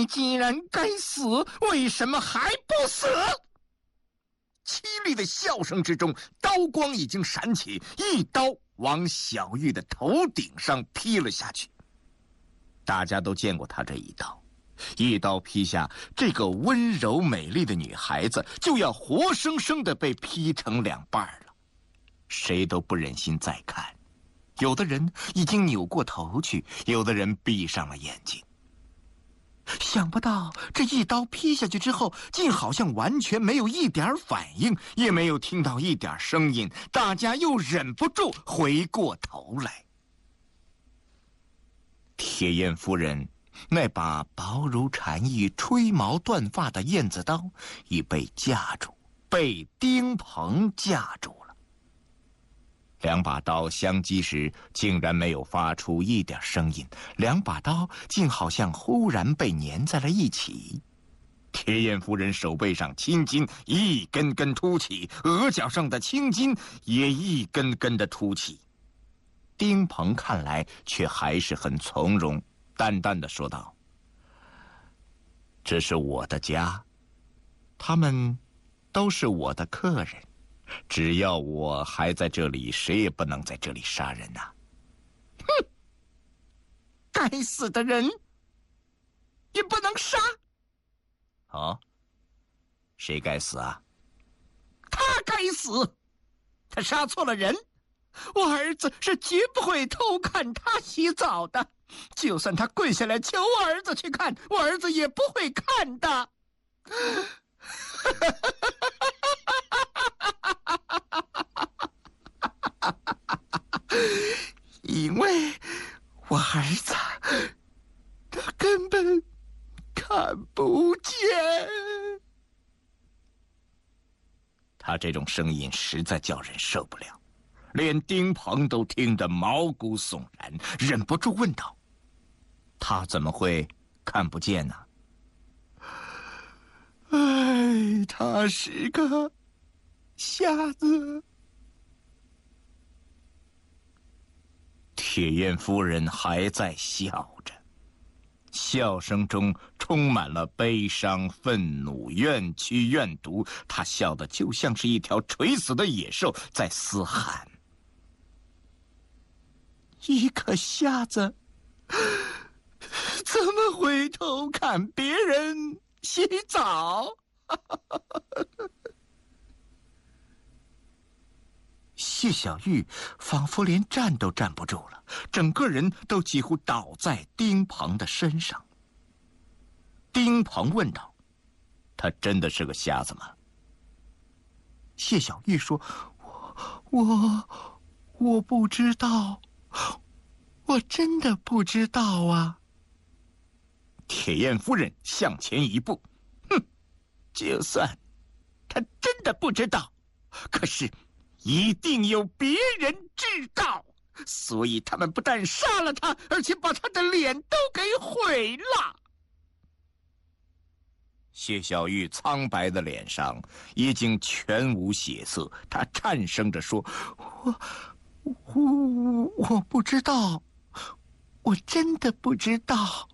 你既然该死，为什么还不死？凄厉的笑声之中，刀光已经闪起，一刀往小玉的头顶上劈了下去。大家都见过他这一刀，一刀劈下，这个温柔美丽的女孩子就要活生生的被劈成两半了。谁都不忍心再看，有的人已经扭过头去，有的人闭上了眼睛。想不到这一刀劈下去之后，竟好像完全没有一点反应，也没有听到一点声音，大家又忍不住回过头来。铁燕夫人那把薄如蝉翼、吹毛断发的燕子刀已被架住，被丁鹏架住了。两把刀相击时，竟然没有发出一点声音，两把刀竟好像忽然被粘在了一起。铁燕夫人手背上青筋一根根凸起，额角上的青筋也一根根的凸起。丁鹏看来却还是很从容，淡淡的说道：“这是我的家，他们都是我的客人。只要我还在这里，谁也不能在这里杀人呐！”哼，该死的人也不能杀。哦，谁该死啊？他该死，他杀错了人。我儿子是绝不会偷看他洗澡的，就算他跪下来求我儿子去看，我儿子也不会看的。因为我儿子他根本看不见。他这种声音实在叫人受不了，连丁鹏都听得毛骨悚然，忍不住问道：“他怎么会看不见呢？”哎，他是个瞎子。铁燕夫人还在笑着，笑声中充满了悲伤、愤怒、怨屈、怨毒。她笑得就像是一条垂死的野兽在嘶喊。一个瞎子怎么会偷看别人洗澡？谢小玉仿佛连站都站不住了，整个人都几乎倒在丁鹏的身上。丁鹏问道：“他真的是个瞎子吗？”谢小玉说：“我不知道，我真的不知道啊。”铁燕夫人向前一步：“哼，就算他真的不知道，可是一定有别人知道，所以他们不但杀了他，而且把他的脸都给毁了。”谢小玉苍白的脸上已经全无血色，她颤声着说：“我不知道，我真的不知道。”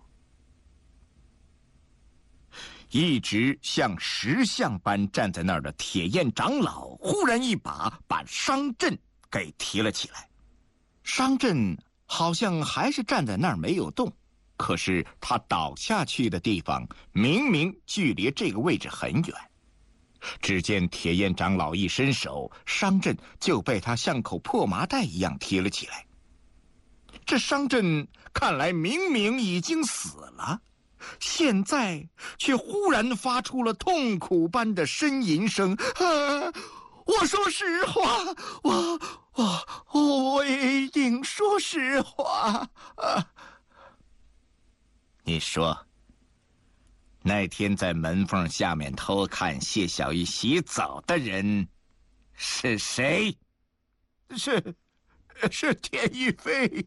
一直像石像般站在那儿的铁燕长老忽然一把把商震给提了起来。商震好像还是站在那儿没有动，可是他倒下去的地方明明距离这个位置很远。只见铁燕长老一伸手，商震就被他像口破麻袋一样提了起来。这商震看来明明已经死了，现在却忽然发出了痛苦般的呻吟声。我说实话，我一定说实话。你说，那天在门缝下面偷看谢小玉洗澡的人是谁？是田玉飞。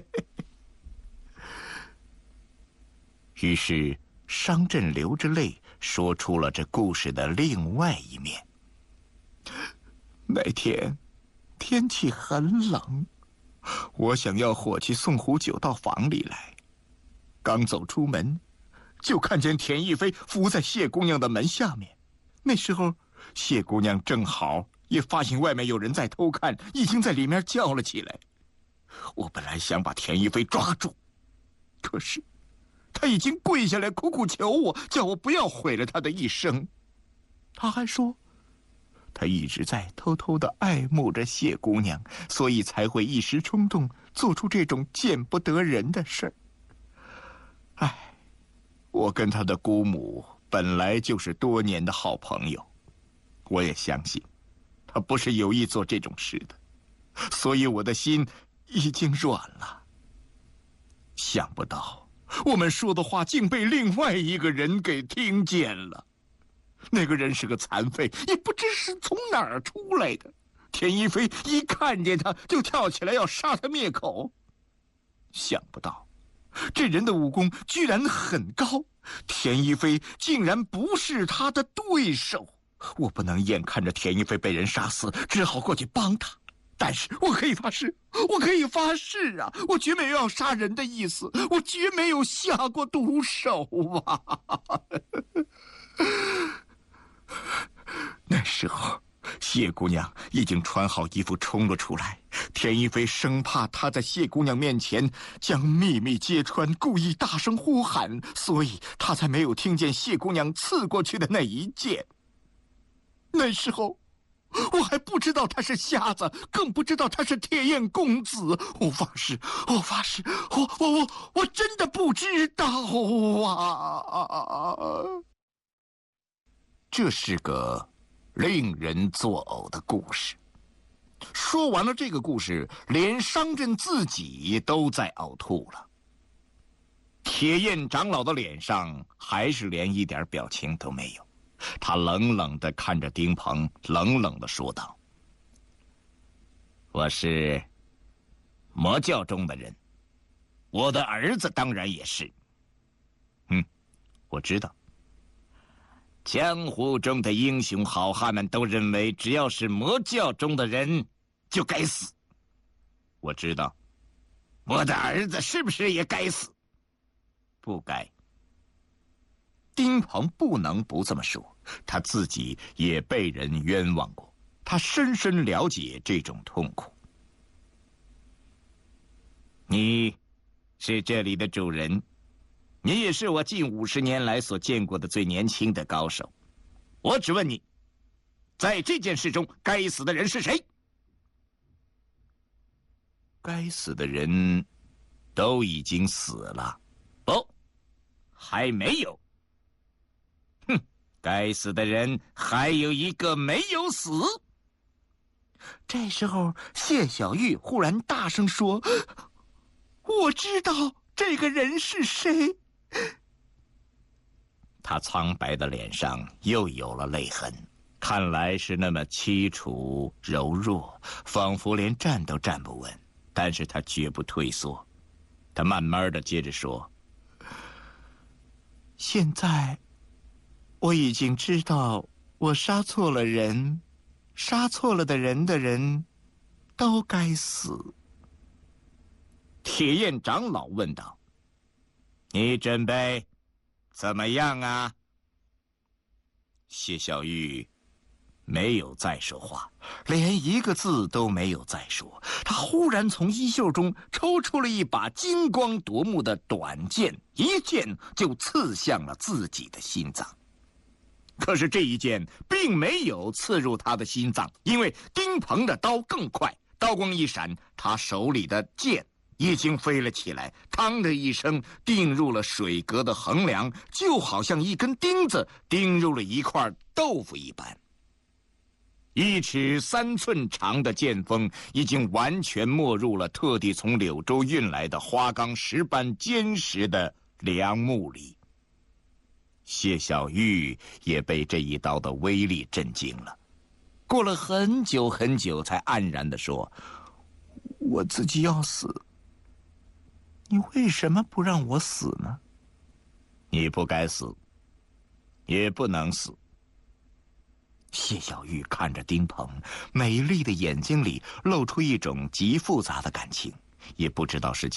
于是商震流着泪说出了这故事的另外一面。那天天气很冷，我想要伙计送壶酒到房里来，刚走出门， 就看见田一飞伏在谢姑娘的门下面。那时候，谢姑娘正好也发现外面有人在偷看，已经在里面叫了起来。我本来想把田一飞抓住，可是他已经跪下来苦苦求我，叫我不要毁了他的一生。他还说，他一直在偷偷地爱慕着谢姑娘，所以才会一时冲动做出这种见不得人的事儿。唉，我跟他的姑母本来就是多年的好朋友，我也相信他不是有意做这种事的，所以我的心已经软了。想不到我们说的话竟被另外一个人给听见了。那个人是个残废，也不知是从哪儿出来的。田一飞一看见他就跳起来要杀他灭口。想不到这人的武功居然很高，田一飞竟然不是他的对手。我不能眼看着田一飞被人杀死，只好过去帮他。但是我可以发誓，啊，我绝没有要杀人的意思，我绝没有下过毒手啊！那时候，谢姑娘已经穿好衣服冲了出来。田一飞生怕她在谢姑娘面前将秘密揭穿，故意大声呼喊，所以他才没有听见谢姑娘刺过去的那一剑。那时候我还不知道他是瞎子，更不知道他是铁燕公子。我发誓，我真的不知道啊！这是个令人作呕的故事。说完了这个故事，连商震自己都在呕吐了。铁燕长老的脸上还是连一点表情都没有，他冷冷地看着丁鹏，冷冷地说道：“我是魔教中的人，我的儿子当然也是。我知道。江湖中的英雄好汉们都认为，只要是魔教中的人，就该死。我知道，我的儿子是不是也该死？不该。”丁鹏不能不这么说，他自己也被人冤枉过，他深深了解这种痛苦。你是这里的主人，你也是我近50年来所见过的最年轻的高手。我只问你，在这件事中，该死的人是谁？该死的人都已经死了。不，还没有。该死的人还有一个没有死。这时候，谢小玉忽然大声说：“我知道这个人是谁。”他苍白的脸上又有了泪痕，看来是那么凄楚柔弱，仿佛连站都站不稳。但是他绝不退缩，他慢慢的接着说：“现在我已经知道我杀错了人，杀错了的人都该死。”铁燕长老问道：“你准备怎么样啊？”谢小玉没有再说话，连一个字都没有再说。他忽然从衣袖中抽出了一把金光夺目的短剑，一剑就刺向了自己的心脏。可是这一剑并没有刺入他的心脏，因为丁鹏的刀更快，刀光一闪，他手里的剑已经飞了起来，嘡的一声钉入了水阁的横梁，就好像一根钉子钉入了一块豆腐一般。1尺3寸长的剑锋已经完全没入了特地从柳州运来的花岗石般坚实的梁木里。谢小玉也被这一刀的威力震惊了，过了很久很久，才黯然地说：“我自己要死，你为什么不让我死呢？”“你不该死，也不能死。”谢小玉看着丁鹏，美丽的眼睛里露出一种极复杂的感情，也不知道是